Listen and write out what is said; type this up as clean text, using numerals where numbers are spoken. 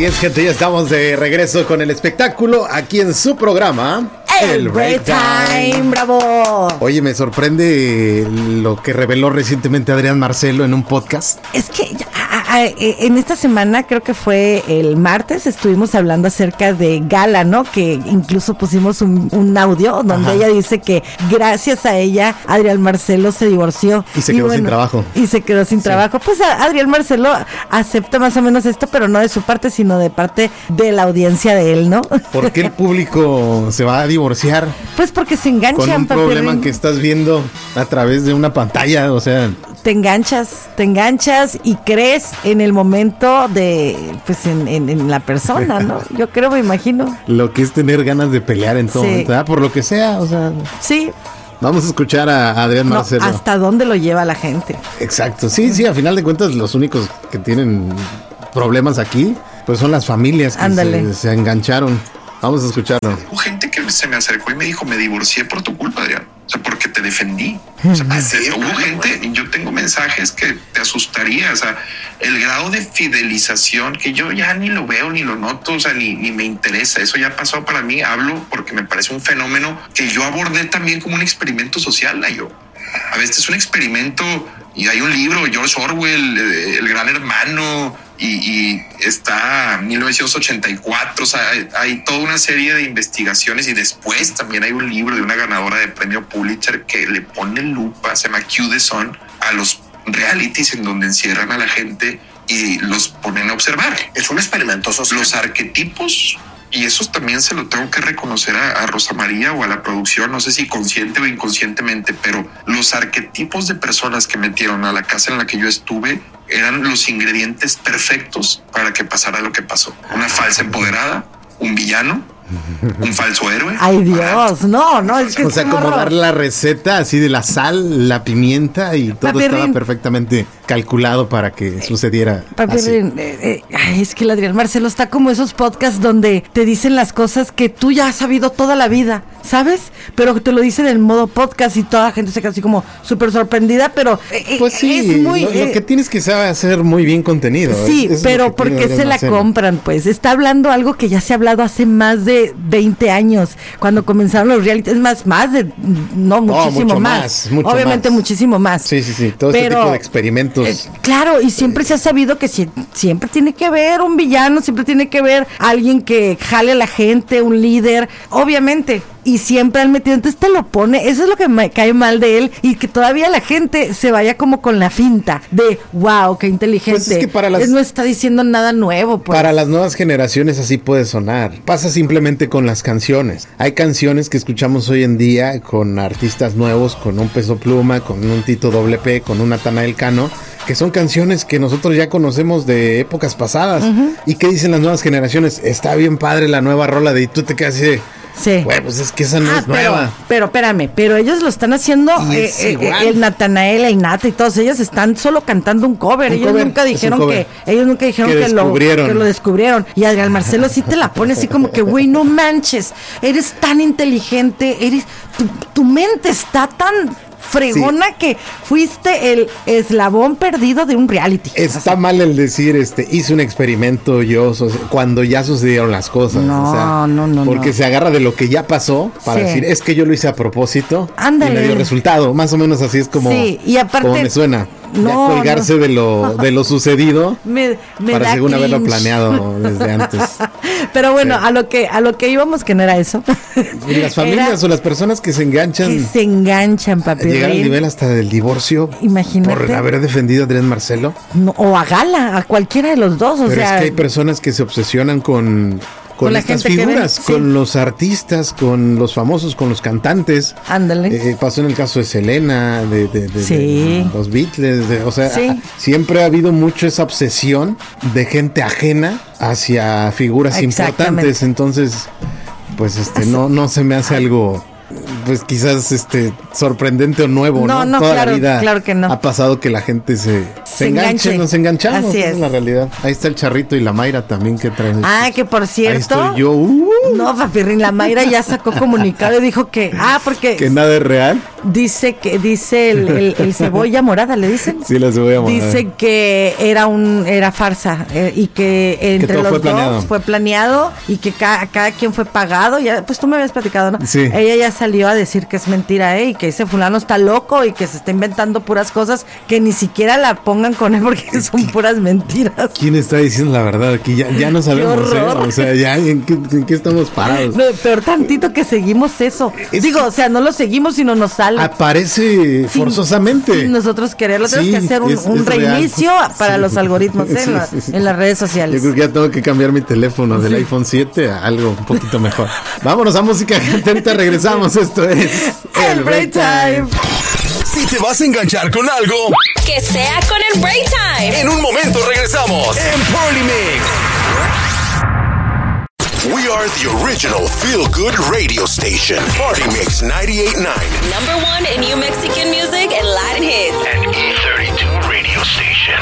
Así es, gente, ya estamos de regreso con el espectáculo aquí en su programa El Break Time, bravo. Oye, me sorprende lo que reveló recientemente Adrián Marcelo en un podcast. Es que en esta semana, creo que fue el martes, estuvimos hablando acerca de Gala, ¿no? Que incluso pusimos un audio donde ella dice que gracias a ella Adrián Marcelo se divorció. Y se quedó sin trabajo. Y se quedó sin trabajo. Pues Adrián Marcelo acepta más o menos esto, pero no de su parte, sino de parte de la audiencia de él, ¿no? ¿Por qué el público se va a divorciar? Pues porque se enganchan, con un problema que estás viendo a través de una pantalla, o sea... Te enganchas y crees en el momento de, pues en la persona, ¿no? Yo creo, me imagino. Lo que es tener ganas de pelear en todo momento, ¿verdad? Por lo que sea, o sea... Sí. Vamos a escuchar a Adrián Marcelo. ¿Hasta dónde lo lleva la gente? Exacto, sí, a final de cuentas los únicos que tienen problemas aquí, pues son las familias que se engancharon. Vamos a escucharlo. Hubo gente que se me acercó y me dijo, me divorcié por tu culpa, Adrián. O sea, porque te defendí. O sea, hubo gente, y yo tengo mensajes que te asustaría. O sea, el grado de fidelización que yo ya ni lo veo, ni lo noto, o sea, ni me interesa. Eso ya pasó para mí. Hablo porque me parece un fenómeno que yo abordé también como un experimento social, Nayo. A veces es un experimento, y hay un libro, George Orwell, El Gran Hermano, y está 1984, o sea, hay toda una serie de investigaciones, y después también hay un libro de una ganadora de premio Pulitzer que le pone lupa, se llama Q the Sun, a los realities en donde encierran a la gente y los ponen a observar. Es un experimento social. Los arquetipos, y eso también se lo tengo que reconocer a Rosa María o a la producción, no sé si consciente o inconscientemente, pero los arquetipos de personas que metieron a la casa en la que yo estuve eran los ingredientes perfectos para que pasara lo que pasó. Una falsa empoderada, un villano, un falso héroe. Ay, Dios, no, es que o sea, como dar la receta así de la sal, la pimienta y todo estaba perfectamente calculado para que sucediera así. Es que el Adrián Marcelo está como esos podcasts donde te dicen las cosas que tú ya has sabido toda la vida, ¿sabes? Pero te lo dicen en modo podcast y toda la gente se queda así como súper sorprendida, pero pues sí, es muy, lo que tienes que saber hacer muy bien contenido. Sí, pero ¿por qué se la compran? Pues está hablando algo que ya se ha hablado hace más de 20 años, cuando comenzaron los reality, es muchísimo más. Obviamente más. Muchísimo más. Sí, todo este tipo de experimentos. Claro, y siempre se ha sabido que siempre tiene que haber un villano, siempre tiene que haber alguien que jale a la gente, un líder, obviamente. Y siempre al metido, entonces te lo pone, eso es lo que me cae mal de él, y que todavía la gente se vaya como con la finta de wow, qué inteligente. Pues es que él no está diciendo nada nuevo. Pues. Para las nuevas generaciones así puede sonar. Pasa simplemente con las canciones. Hay canciones que escuchamos hoy en día con artistas nuevos, con un Peso Pluma, con un Tito WP, con un Natanael Cano, que son canciones que nosotros ya conocemos de épocas pasadas. ¿Y qué dicen las nuevas generaciones? Está bien padre la nueva rola de, y tú te quedas así de... Sí. Bueno, pues es que esa no es nueva. Pero espérame, pero ellos lo están haciendo, el Natanael, el Nata y todos ellos están solo cantando un cover. Ellos nunca dijeron que lo descubrieron. Y Adrián Marcelo sí te la pone así como que, güey, no manches, eres tan inteligente, tu mente está tan fregona que fuiste el eslabón perdido de un reality. Está mal el decir, hice un experimento yo, cuando ya sucedieron las cosas. No. Porque se agarra de lo que ya pasó para decir, es que yo lo hice a propósito. Ándale. Y me dio resultado. Más o menos así es como, y aparte, como me suena. Ya colgarse de lo sucedido me para según cringe. haberlo planeado desde antes. Pero bueno, a lo que íbamos, que no era eso. Y las familias o las personas que se enganchan, papi. Llegar al nivel hasta del divorcio. Imagínate. Por haber defendido a Adrián Marcelo. No, o a Gala, a cualquiera de los dos. Pero es que hay personas que se obsesionan con estas figuras, con los artistas, con los famosos, con los cantantes. Ándale. Pasó en el caso de Selena, de los Beatles, siempre ha habido mucho esa obsesión de gente ajena hacia figuras importantes. Entonces, pues no se me hace algo, pues quizás sorprendente o nuevo, ¿no? Toda la vida claro que no. Ha pasado que la gente se enganche, nos enganchamos. Así es la realidad. Ahí está el Charrito y la Mayra también que traen. Que por cierto. Ahí estoy yo. No, papirrín, la Mayra ya sacó comunicado y dijo que porque que nada es real. dice el cebolla morada, ¿le dicen? Sí, la cebolla morada. Dice que era farsa y que entre los dos fue planeado y que cada quien fue pagado. Ya, pues tú me habías platicado, ¿no? Sí. Ella ya salió a decir que es mentira, y que ese fulano está loco y que se está inventando puras cosas que ni siquiera la pongan con él porque son puras mentiras. ¿Quién está diciendo la verdad? Aquí ya no sabemos, o sea, ya ¿en qué estamos parados? No, peor tantito que seguimos eso. Digo, o sea, no lo seguimos sino nos sale. Aparece forzosamente. Sin nosotros quererlo. Tenemos que hacer un reinicio para los algoritmos en las redes sociales. Yo creo que ya tengo que cambiar mi teléfono del iPhone 7 a algo un poquito mejor. Vámonos a música, gente. Ahorita regresamos. Esto es el Break Time. Si te vas a enganchar con algo, que sea con el Break Time. En un momento regresamos en Party Mix. We are the original feel-good radio station. Party Mix 98.9. Number one in New Mexican music and Latin hits. An E32 radio station.